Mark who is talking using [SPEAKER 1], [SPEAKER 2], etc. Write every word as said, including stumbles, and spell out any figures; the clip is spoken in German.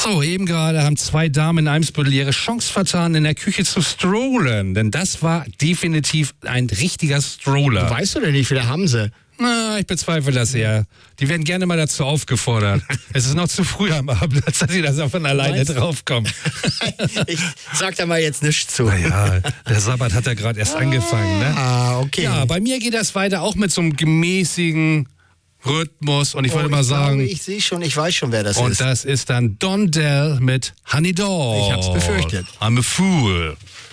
[SPEAKER 1] So, eben gerade haben zwei Damen in Eimsbüttel ihre Chance vertan, in der Küche zu strollen. Denn das war definitiv ein richtiger Stroller.
[SPEAKER 2] Weißt du denn nicht, wie viele haben sie?
[SPEAKER 1] Na, ich bezweifle das eher. Die werden gerne mal dazu aufgefordert. Es ist noch zu früh am Abend, als dass sie da von alleine
[SPEAKER 2] Meinst du?
[SPEAKER 1] draufkommen.
[SPEAKER 2] Ich sag da mal jetzt nichts zu.
[SPEAKER 1] Naja, der Sabbat hat ja gerade erst angefangen, ne?
[SPEAKER 2] Ah, okay.
[SPEAKER 1] Ja, bei mir geht das weiter auch mit so einem gemäßigen Rhythmus. Und ich
[SPEAKER 2] Oh,
[SPEAKER 1] würde mal
[SPEAKER 2] ich
[SPEAKER 1] sagen...
[SPEAKER 2] glaube, ich sehe schon, ich weiß schon, wer das
[SPEAKER 1] Und
[SPEAKER 2] ist.
[SPEAKER 1] das ist dann Don Dell mit Honey Doll.
[SPEAKER 2] Ich hab's befürchtet.
[SPEAKER 1] I'm a Fool.